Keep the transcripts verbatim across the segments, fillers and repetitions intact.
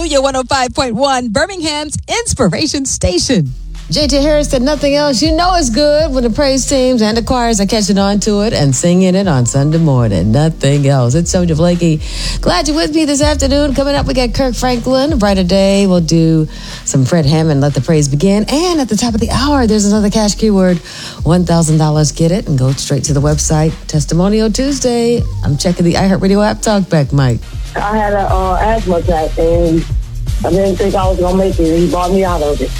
Hallelujah one oh five point one, Birmingham's Inspiration Station. J T Harris said nothing else. You know it's good when the praise teams and the choirs are catching on to it and singing it on Sunday morning. Nothing else. It's Sonja Blakey. Glad you're with me this afternoon. Coming up, we got Kirk Franklin, A Brighter Day. We'll do some Fred Hammond, Let the Praise Begin. And at the top of the hour, there's another cash keyword, one thousand dollars. Get it and go straight to the website. Testimonial Tuesday. I'm checking the iHeartRadio app. Talk back, Mike. I had an uh, asthma attack, and I didn't think I was going to make it. He brought me out of it.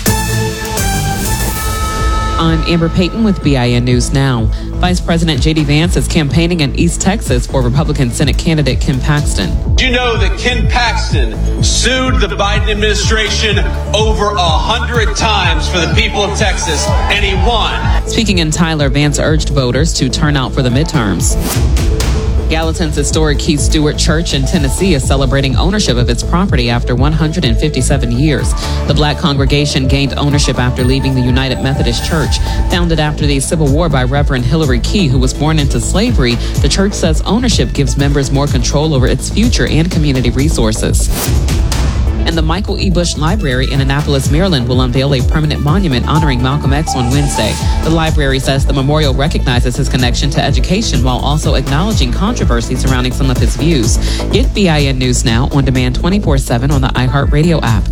I'm Amber Payton with B I N News Now. Vice President J D Vance is campaigning in East Texas for Republican Senate candidate Ken Paxton. You know that Ken Paxton sued the Biden administration over a hundred times for the people of Texas, and he won. Speaking in Tyler, Vance urged voters to turn out for the midterms. Gallatin's historic Keith Stewart Church in Tennessee is celebrating ownership of its property after one hundred fifty-seven years. The Black congregation gained ownership after leaving the United Methodist Church. Founded after the Civil War by Reverend Hillary Key, who was born into slavery, the church says ownership gives members more control over its future and community resources. And the Michael E. Bush Library in Annapolis, Maryland will unveil a permanent monument honoring Malcolm X on Wednesday. The library says the memorial recognizes his connection to education while also acknowledging controversy surrounding some of his views. Get B I N News Now on demand twenty-four seven on the iHeartRadio app.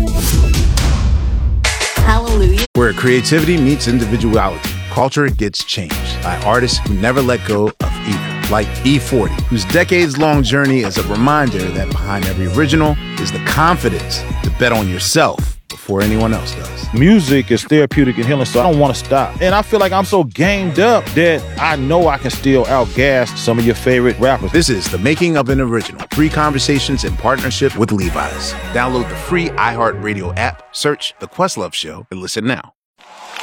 Hallelujah. Where creativity meets individuality, culture gets changed by artists who never let go of either. Like E forty, whose decades-long journey is a reminder that behind every original is the confidence to bet on yourself before anyone else does. Music is therapeutic and healing, so I don't want to stop. And I feel like I'm so gamed up that I know I can still outgas some of your favorite rappers. This is The Making of an Original. Three conversations in partnership with Levi's. Download the free iHeartRadio app, search The Questlove Show, and listen now.